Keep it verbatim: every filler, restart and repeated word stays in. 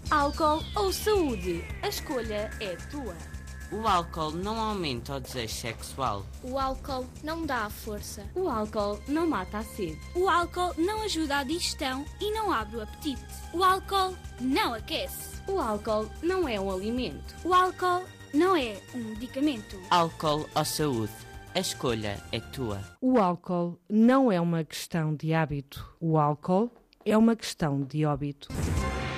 Álcool ou saúde? A escolha é tua. O álcool não aumenta o desejo sexual. O álcool não dá a força. O álcool não mata a sede. O álcool não ajuda à digestão e não abre o apetite. O álcool não aquece. O álcool não é um alimento. O álcool não é um medicamento. Álcool ou saúde? A escolha é tua. O álcool não é uma questão de hábito. O álcool é uma questão de óbito.